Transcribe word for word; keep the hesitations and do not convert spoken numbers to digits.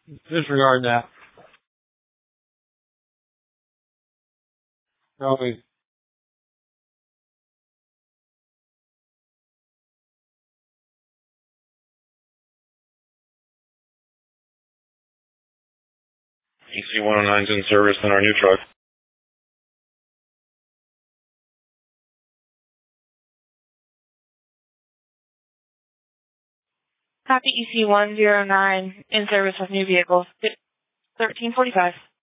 Disregard that. Probably. E C one oh nine's in service on our new truck. Copy E C one oh nine in service with new vehicles. thirteen forty-five.